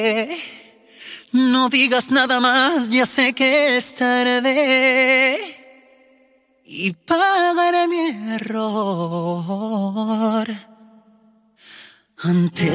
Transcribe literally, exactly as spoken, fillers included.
No digas nada más, ya sé que es tarde y pagaré mi error. Antes